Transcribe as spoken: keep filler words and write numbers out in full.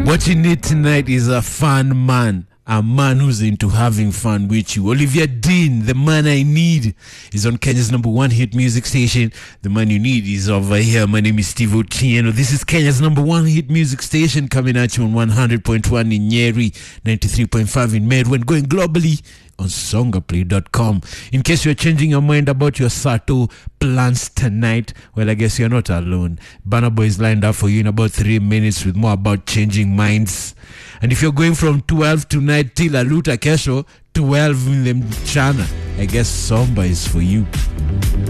What you need tonight is a fun man. A man who's into having fun with you. Olivia Dean, the man I need, is on Kenya's number one hit music station. The man you need is over here. My name is Steve Otieno. This is Kenya's number one hit music station, coming at you on one hundred point one in Nyeri, ninety-three point five in Meru, and going globally on songaplay dot com. In case you're changing your mind about your Sato plans tonight, well, I guess you're not alone. Burna Boy is lined up for you in about three minutes with more about changing minds. And if you're going from twelve tonight till Aluta Kesho, twelve in the mchana, I guess Somba is for you.